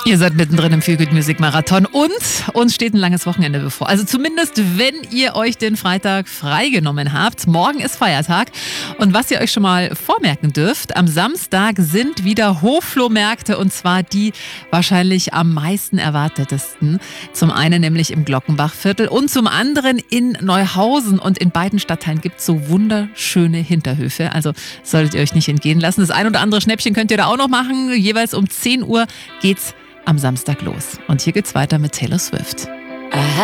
Ihr seid mittendrin im Feel Good Music Marathon und uns steht ein langes Wochenende bevor. Also zumindest, wenn ihr euch den Freitag freigenommen habt. Morgen ist Feiertag. Und was ihr euch schon mal vormerken dürft, am Samstag sind wieder Hofflohmärkte und zwar die wahrscheinlich am meisten erwartetesten. Zum einen nämlich im Glockenbachviertel und zum anderen in Neuhausen. Und in beiden Stadtteilen gibt es so wunderschöne Hinterhöfe. Also solltet ihr euch nicht entgehen lassen. Das ein oder andere Schnäppchen könnt ihr da auch noch machen. Jeweils um 10 Uhr geht's am Samstag los. Und hier geht's weiter mit Taylor Swift.